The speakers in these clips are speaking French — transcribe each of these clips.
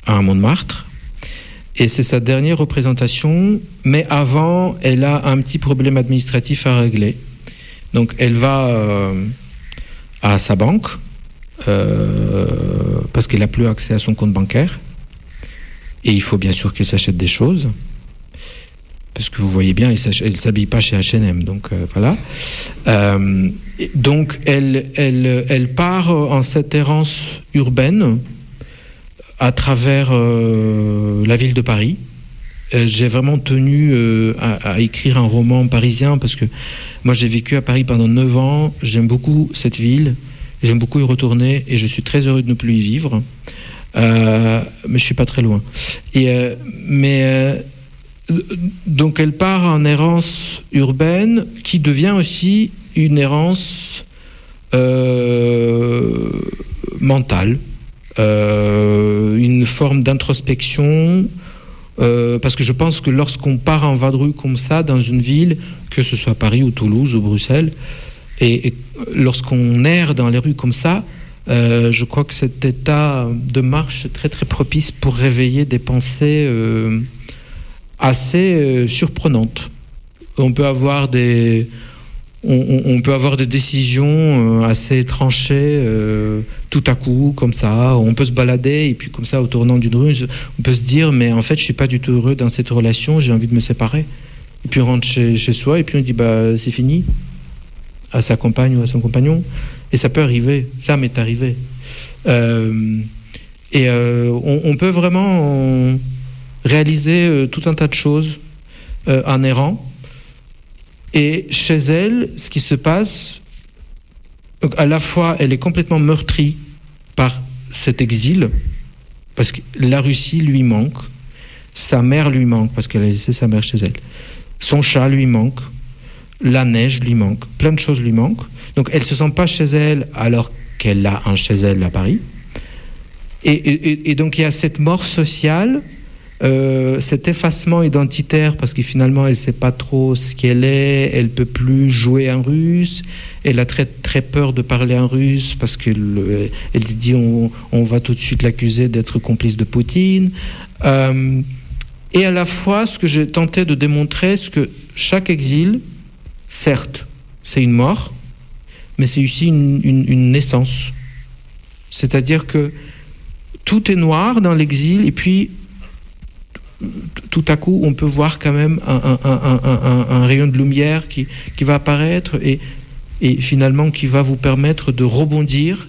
à Montmartre. Et c'est sa dernière représentation, mais avant, elle a un petit problème administratif à régler. Donc elle va à sa banque, parce qu'elle n'a plus accès à son compte bancaire. Et il faut bien sûr qu'elle s'achète des choses. Parce que vous voyez bien, elle ne s'habille pas chez H&M. Donc voilà. Donc elle part en cette errance urbaine à travers la ville de Paris. J'ai vraiment tenu à écrire un roman parisien parce que moi j'ai vécu à Paris pendant 9 ans. J'aime beaucoup cette ville. J'aime beaucoup y retourner et je suis très heureux de ne plus y vivre. Mais je ne suis pas très loin. Donc elle part en errance urbaine qui devient aussi une errance mentale. Une forme d'introspection, parce que je pense que lorsqu'on part en vadrouille comme ça dans une ville, que ce soit Paris ou Toulouse ou Bruxelles, et lorsqu'on erre dans les rues comme ça, je crois que cet état de marche est très très propice pour réveiller des pensées assez surprenantes. On peut avoir des décisions assez tranchées tout à coup, comme ça. On peut se balader et puis comme ça, au tournant d'une rue, on peut se dire, mais en fait, je suis pas du tout heureux dans cette relation, j'ai envie de me séparer. Et puis on rentre chez soi et puis on dit, bah c'est fini, à sa compagne ou à son compagnon. Et ça peut arriver, ça m'est arrivé. On peut vraiment réaliser tout un tas de choses en errant. Et chez elle, ce qui se passe, à la fois, elle est complètement meurtrie par cet exil, parce que la Russie lui manque, sa mère lui manque, parce qu'elle a laissé sa mère chez elle, son chat lui manque, la neige lui manque, plein de choses lui manquent. Donc elle ne se sent pas chez elle alors qu'elle a un chez elle à Paris. Et donc il y a cette mort sociale, cet effacement identitaire, parce que finalement elle ne sait pas trop ce qu'elle est, elle ne peut plus jouer en russe, elle a très, très peur de parler en russe parce qu'elle se dit on va tout de suite l'accuser d'être complice de Poutine. Et à la fois, ce que j'ai tenté de démontrer, c'est que chaque exil, certes, c'est une mort, mais c'est aussi une naissance. C'est-à-dire que tout est noir dans l'exil, et puis tout à coup, on peut voir quand même un rayon de lumière qui va apparaître et finalement qui va vous permettre de rebondir,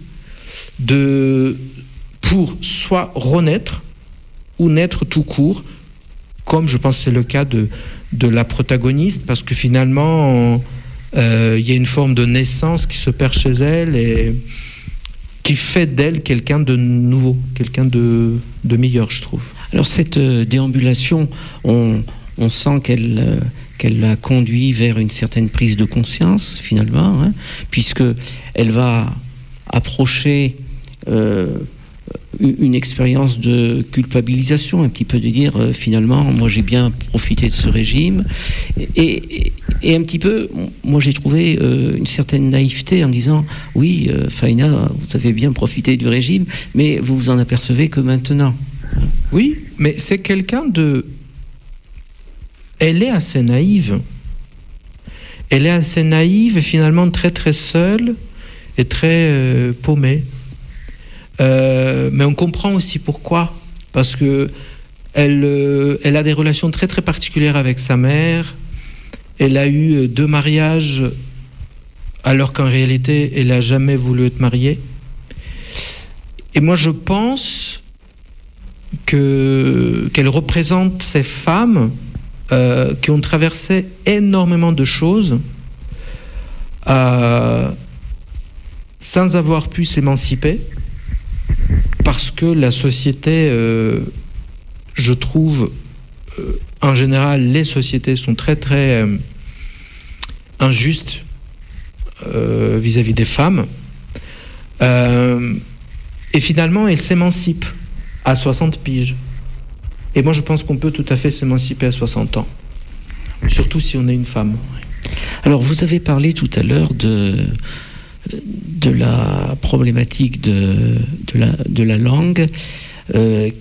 pour soit renaître ou naître tout court, comme je pense que c'est le cas de la protagoniste, parce que finalement, il y a une forme de naissance qui s'opère chez elle et qui fait d'elle quelqu'un de nouveau, quelqu'un de meilleur, je trouve. Alors cette déambulation, on sent qu'elle la conduit vers une certaine prise de conscience, finalement, hein, puisque elle va approcher une expérience de culpabilisation, un petit peu de dire finalement moi j'ai bien profité de ce régime et un petit peu moi j'ai trouvé une certaine naïveté en disant oui Faïna, vous avez bien profité du régime mais vous vous en apercevez que maintenant. Oui, mais c'est quelqu'un elle est assez naïve et finalement très très seule et très paumée. Mais on comprend aussi pourquoi, parce que elle a des relations très très particulières avec sa mère. Elle a eu 2 mariages alors qu'en réalité elle n'a jamais voulu être mariée. Et moi je pense qu'elle représente ces femmes qui ont traversé énormément de choses sans avoir pu s'émanciper. Parce que la société, je trouve, en général, les sociétés sont très très injustes vis-à-vis des femmes. Et finalement, elles s'émancipent à 60 piges. Et moi, je pense qu'on peut tout à fait s'émanciper à 60 ans. Surtout si on est une femme. Alors, vous avez parlé tout à l'heure de la problématique de la langue